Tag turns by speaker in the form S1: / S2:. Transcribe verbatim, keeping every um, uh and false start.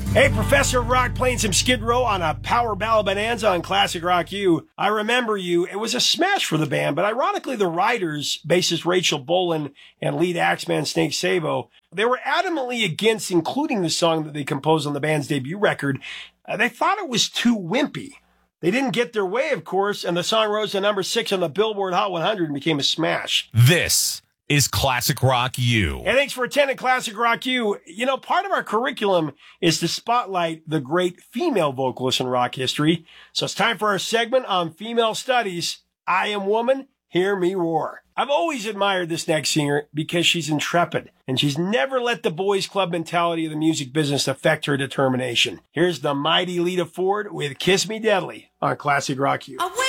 S1: Hey, Professor Rock playing some Skid Row on a Power Ballad Bonanza on Classic Rock U. I Remember You. It was a smash for the band, but ironically, the writers, bassist Rachel Bolan and lead Axeman Snake Sabo, they were adamantly against including the song that they composed on the band's debut record. Uh, they thought it was too wimpy. They didn't get their way, of course, and the song rose to number six on the Billboard Hot one hundred and became a smash.
S2: This is Classic Rock U.
S1: And thanks for attending Classic Rock U. You know, part of our curriculum is to spotlight the great female vocalists in rock history. So it's time for our segment on female studies. I Am Woman, Hear Me Roar. I've always admired this next singer because she's intrepid, and she's never let the boys club mentality of the music business affect her determination. Here's the mighty Lita Ford with Kiss Me Deadly on Classic Rock U.